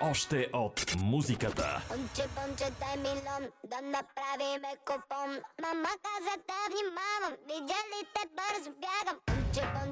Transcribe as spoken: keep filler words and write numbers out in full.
още от музиката. Понче, понче, дай милион, да направиме купон. Мама каза да внимавам, видя ли те бързо бягам. Понче, понче,